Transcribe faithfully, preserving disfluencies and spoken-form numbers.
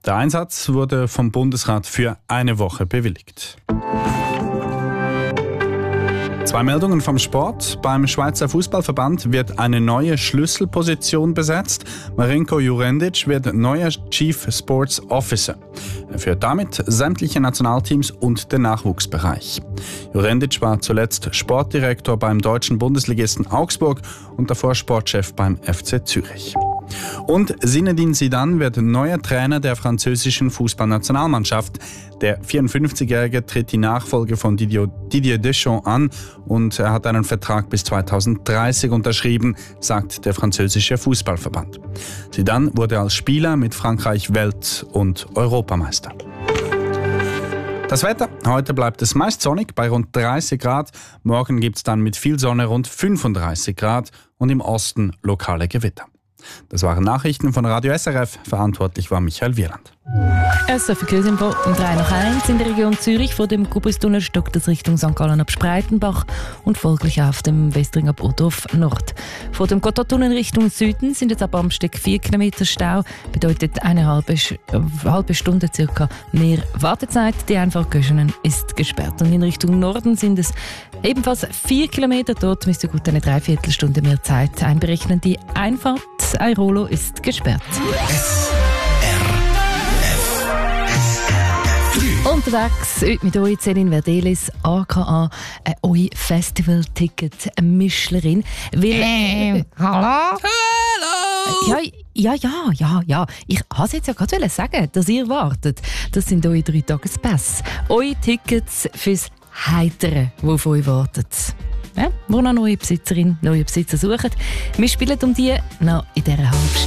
Der Einsatz wurde vom Bundesrat für eine Woche bewilligt. Zwei Meldungen vom Sport. Beim Schweizer Fußballverband wird eine neue Schlüsselposition besetzt. Marinko Jurendic wird neuer Chief Sports Officer. Er führt damit sämtliche Nationalteams und den Nachwuchsbereich. Jurendic war zuletzt Sportdirektor beim deutschen Bundesligisten Augsburg und davor Sportchef beim F C Zürich. Und Zinedine Zidane wird neuer Trainer der französischen Fußballnationalmannschaft. Der vierundfünfzigjährige tritt die Nachfolge von Didier, Didier Deschamps an und er hat einen Vertrag bis zweitausenddreißig unterschrieben, sagt der französische Fußballverband. Zidane wurde als Spieler mit Frankreich Welt- und Europameister. Das Wetter. Heute bleibt es meist sonnig bei rund dreißig Grad. Morgen gibt es dann mit viel Sonne rund fünfunddreißig Grad und im Osten lokale Gewitter. Das waren Nachrichten von Radio S R F. Verantwortlich war Michael Wieland. Es ist Verkehrsinfo um drei nach eins in der Region Zürich. Vor dem Kubustunnel stockt es Richtung Sankt Gallen ab Spreitenbach und folglich auf dem Westring ab Odorf Nord. Vor dem Gotthardtunnel Richtung Süden sind jetzt ab Amsteig vier Kilometer Stau. Bedeutet eine halbe, halbe Stunde circa mehr Wartezeit. Die Einfahrt Göschenen ist gesperrt. Und in Richtung Norden sind es ebenfalls vier Kilometer. Dort müsst ihr gut eine Dreiviertelstunde mehr Zeit einberechnen. Die Einfahrt Airolo ist gesperrt. Unterwegs heute mit euch Céline Verdelis, aka äh, eure Festival-Ticket-Mischlerin. Ähm, hallo? Hallo! Ja, ja, ja, ja, ja. Ich wollte es jetzt ja gerade sagen, dass ihr wartet. Das sind eure drei Tagespässe. Eure Tickets fürs Heitere, die auf euch wartet. Ja, wo noch neue Besitzerin, neue Besitzer suchen. Wir spielen um die noch in dieser halben Stunde.